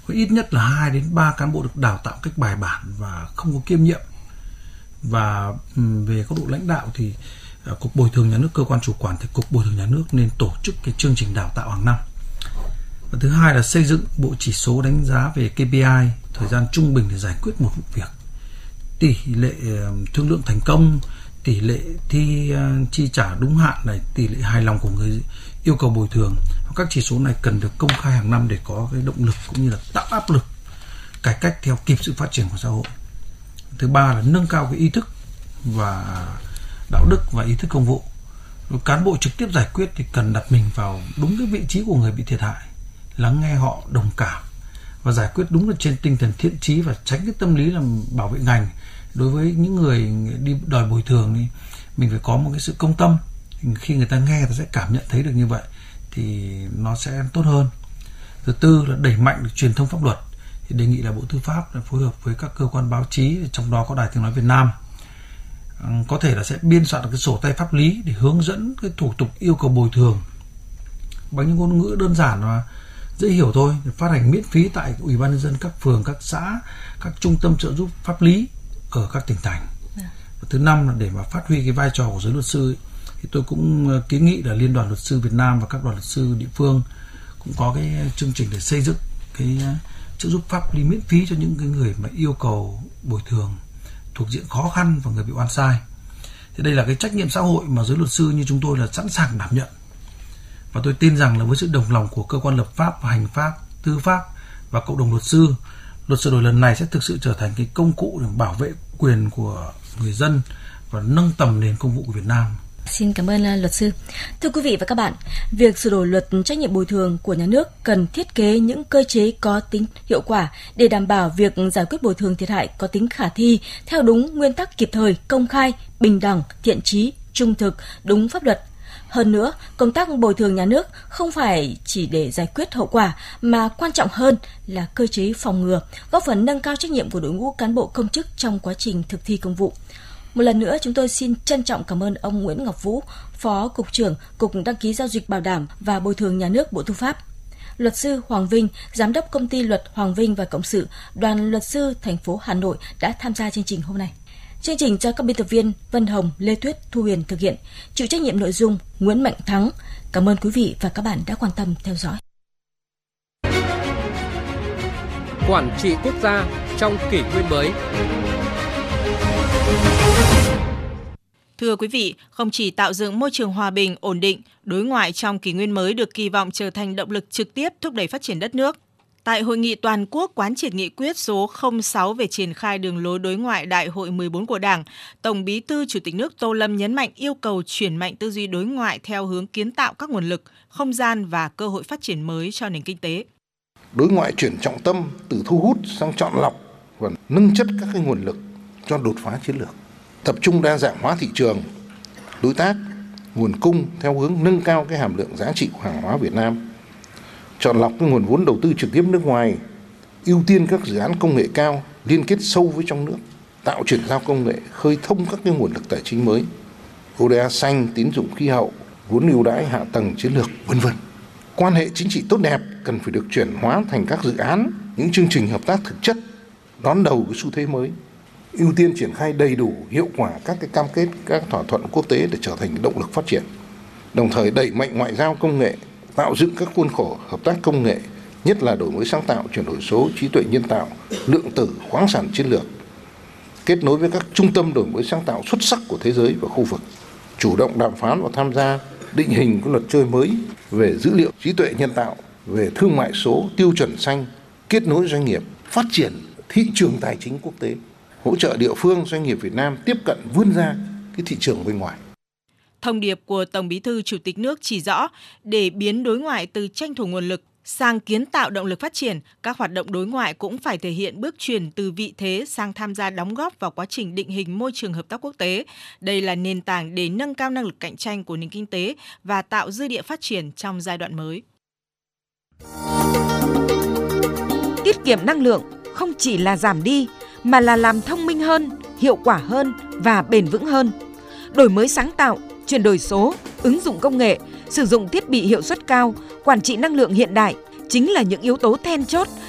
có ít nhất là 2 đến 3 cán bộ được đào tạo cách bài bản và không có kiêm nhiệm. Và về góc độ lãnh đạo thì Cục Bồi thường Nhà nước, cơ quan chủ quản thì Cục Bồi thường Nhà nước nên tổ chức cái chương trình đào tạo hàng năm. Và thứ hai là xây dựng bộ chỉ số đánh giá về KPI, thời gian trung bình để giải quyết một vụ việc, tỷ lệ thương lượng thành công, tỷ lệ chi trả đúng hạn này, tỷ lệ hài lòng của người yêu cầu bồi thường. Các chỉ số này cần được công khai hàng năm để có cái động lực cũng như là tạo áp lực cải cách theo kịp sự phát triển của xã hội. Thứ ba là nâng cao cái ý thức và đạo đức và ý thức công vụ. Cán bộ trực tiếp giải quyết thì cần đặt mình vào đúng cái vị trí của người bị thiệt hại, lắng nghe họ, đồng cảm và giải quyết đúng là trên tinh thần thiện chí, và tránh cái tâm lý là bảo vệ ngành. Đối với những người đi đòi bồi thường thì mình phải có một cái sự công tâm. Khi người ta nghe ta sẽ cảm nhận thấy được như vậy thì nó sẽ tốt hơn. Thứ tư là đẩy mạnh truyền thông pháp luật. Thì đề nghị là Bộ Tư pháp là phối hợp với các cơ quan báo chí, trong đó có Đài Tiếng nói Việt Nam, có thể là sẽ biên soạn được cái sổ tay pháp lý để hướng dẫn cái thủ tục yêu cầu bồi thường bằng những ngôn ngữ đơn giản và dễ hiểu thôi, phát hành miễn phí tại Ủy ban nhân dân các phường, các xã, các trung tâm trợ giúp pháp lý ở các tỉnh thành. Và thứ năm là để mà phát huy cái vai trò của giới luật sư ấy, thì tôi cũng kiến nghị là Liên đoàn Luật sư Việt Nam và các đoàn luật sư địa phương cũng có cái chương trình để xây dựng cái trợ giúp pháp lý miễn phí cho những cái người mà yêu cầu bồi thường thuộc diện khó khăn và người bị oan sai. Thì đây là cái trách nhiệm xã hội mà giới luật sư như chúng tôi là sẵn sàng đảm nhận. Và tôi tin rằng là với sự đồng lòng của cơ quan lập pháp và hành pháp, tư pháp và cộng đồng luật sư, luật sửa đổi lần này sẽ thực sự trở thành cái công cụ để bảo vệ quyền của người dân và nâng tầm nền công vụ của Việt Nam. Xin cảm ơn luật sư. Thưa quý vị và các bạn, việc sửa đổi luật trách nhiệm bồi thường của nhà nước cần thiết kế những cơ chế có tính hiệu quả để đảm bảo việc giải quyết bồi thường thiệt hại có tính khả thi theo đúng nguyên tắc kịp thời, công khai, bình đẳng, thiện chí, trung thực, đúng pháp luật. Hơn nữa, công tác bồi thường nhà nước không phải chỉ để giải quyết hậu quả mà quan trọng hơn là cơ chế phòng ngừa, góp phần nâng cao trách nhiệm của đội ngũ cán bộ công chức trong quá trình thực thi công vụ. Một lần nữa, chúng tôi xin trân trọng cảm ơn ông Nguyễn Ngọc Vũ, Phó Cục trưởng Cục Đăng ký Giao dịch Bảo đảm và Bồi thường Nhà nước Bộ Tư pháp. Luật sư Hoàng Vinh, Giám đốc Công ty Luật Hoàng Vinh và Cộng sự, Đoàn Luật sư thành phố Hà Nội đã tham gia chương trình hôm nay. Chương trình do các biên tập viên Vân Hồng, Lê Tuyết, Thu Huyền thực hiện, chịu trách nhiệm nội dung Nguyễn Mạnh Thắng. Cảm ơn quý vị và các bạn đã quan tâm theo dõi. Quản trị quốc gia trong kỷ nguyên mới. Thưa quý vị, không chỉ tạo dựng môi trường hòa bình, ổn định, đối ngoại trong kỷ nguyên mới được kỳ vọng trở thành động lực trực tiếp thúc đẩy phát triển đất nước. Tại Hội nghị toàn quốc quán triệt nghị quyết số 06 về triển khai đường lối đối ngoại Đại hội 14 của Đảng, Tổng Bí thư Chủ tịch nước Tô Lâm nhấn mạnh yêu cầu chuyển mạnh tư duy đối ngoại theo hướng kiến tạo các nguồn lực, không gian và cơ hội phát triển mới cho nền kinh tế. Đối ngoại chuyển trọng tâm từ thu hút sang chọn lọc và nâng chất các cái nguồn lực cho đột phá chiến lược. Tập trung đa dạng hóa thị trường, đối tác, nguồn cung theo hướng nâng cao cái hàm lượng giá trị của hàng hóa Việt Nam. Chọn lọc cái nguồn vốn đầu tư trực tiếp nước ngoài, ưu tiên các dự án công nghệ cao liên kết sâu với trong nước, tạo chuyển giao công nghệ, khơi thông các cái nguồn lực tài chính mới, ODA xanh, tín dụng khí hậu, vốn ưu đãi hạ tầng chiến lược, v.v. Quan hệ chính trị tốt đẹp cần phải được chuyển hóa thành các dự án, những chương trình hợp tác thực chất, đón đầu cái xu thế mới. Ưu tiên triển khai đầy đủ, hiệu quả các cái cam kết, các thỏa thuận quốc tế để trở thành động lực phát triển. Đồng thời đẩy mạnh ngoại giao công nghệ, tạo dựng các khuôn khổ hợp tác công nghệ, nhất là đổi mới sáng tạo, chuyển đổi số, trí tuệ nhân tạo, lượng tử, khoáng sản chiến lược. Kết nối với các trung tâm đổi mới sáng tạo xuất sắc của thế giới và khu vực. Chủ động đàm phán và tham gia định hình các luật chơi mới về dữ liệu, trí tuệ nhân tạo, về thương mại số, tiêu chuẩn xanh, kết nối doanh nghiệp, phát triển thị trường tài chính quốc tế, hỗ trợ địa phương doanh nghiệp Việt Nam tiếp cận vươn ra cái thị trường bên ngoài. Thông điệp của Tổng Bí thư Chủ tịch nước chỉ rõ, để biến đối ngoại từ tranh thủ nguồn lực sang kiến tạo động lực phát triển, các hoạt động đối ngoại cũng phải thể hiện bước chuyển từ vị thế sang tham gia đóng góp vào quá trình định hình môi trường hợp tác quốc tế. Đây là nền tảng để nâng cao năng lực cạnh tranh của nền kinh tế và tạo dư địa phát triển trong giai đoạn mới. Tiết kiệm năng lượng không chỉ là giảm đi, mà là làm thông minh hơn, hiệu quả hơn và bền vững hơn. Đổi mới sáng tạo, chuyển đổi số, ứng dụng công nghệ, sử dụng thiết bị hiệu suất cao, quản trị năng lượng hiện đại chính là những yếu tố then chốt